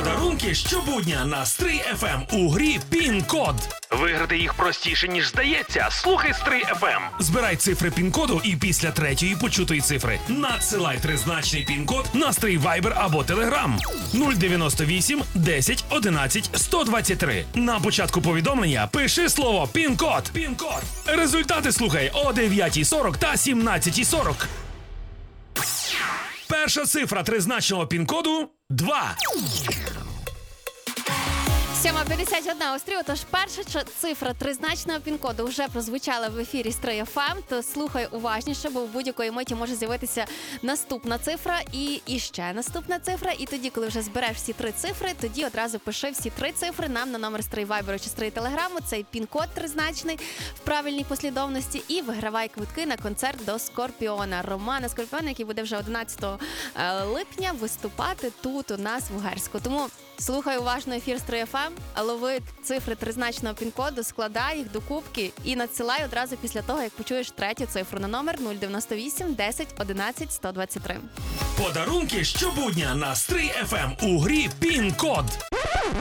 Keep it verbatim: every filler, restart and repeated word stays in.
Подарунки щобудня на Стрий еф ем у грі «Пін-код». Виграти їх простіше, ніж здається. Слухай Стрий еф ем. Збирай цифри пін-коду і після третьої почутої цифри надсилай тризначний пін-код на Стрий Вайбер або Телеграм нуль дев'яносто вісім десять одинадцять сто двадцять три. На початку повідомлення пиши слово «Пін-код». Пін-код. Результати слухай о дев'ятій сорок та сімнадцятій сорок. Перша цифра тризначного пін-коду – два. сьома п'ятдесят одна у Стрию, тож перша ч- цифра тризначного пін-коду вже прозвучала в ефірі Стрий еф ем, то слухай уважніше, бо в будь-якої миті може з'явитися наступна цифра і, і ще наступна цифра. І тоді, коли вже збереш всі три цифри, тоді одразу пиши всі три цифри нам на номер Стрий Вайберу чи Стрий Телеграму. Цей пін-код тризначний в правильній послідовності і вигравай квитки на концерт до Скорпіона. Романа Скорпіона, який буде вже одинадцятого липня виступати тут у нас в Угерську. Тому слухай уважно ефір Стрий еф ем, лови цифри тризначного пін-коду, складай їх до кубки і надсилай одразу після того, як почуєш третю цифру на номер нуль дев'яносто вісім десять одинадцять сто двадцять три. Подарунки щобудня на Стрий еф ем у грі «Пін-код».